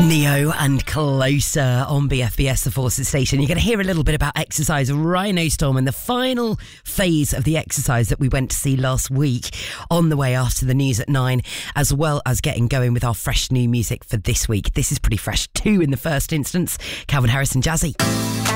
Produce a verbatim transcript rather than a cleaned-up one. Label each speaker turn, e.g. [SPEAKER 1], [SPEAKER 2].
[SPEAKER 1] Neo and Closer on B F B S, the Forces Station. You're going to hear a little bit about exercise, Rhino Storm, and the final phase of the exercise that we went to see last week on the way after the news at nine, as well as getting going with our fresh new music for this week. This is pretty fresh too in the first instance. Calvin Harris and Jazzy.